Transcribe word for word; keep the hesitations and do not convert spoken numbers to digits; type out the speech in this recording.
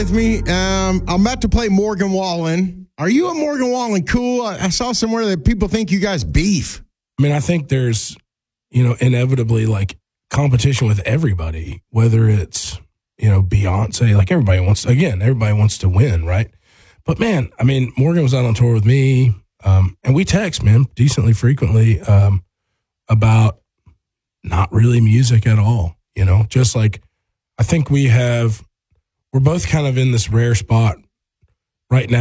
with me. Um, I'm about to play Morgan Wallen. Are you a Morgan Wallen cool? I, I saw somewhere that people think you guys beef. I mean, I think there's, you know, inevitably like competition with everybody, whether it's, you know, Beyonce, like everybody wants, again, everybody wants to win, right? But man, I mean, Morgan was out on tour with me, um, and we text, man, decently frequently um, about not really music at all, you know, just like I think we have, we're both kind of in this rare spot right now.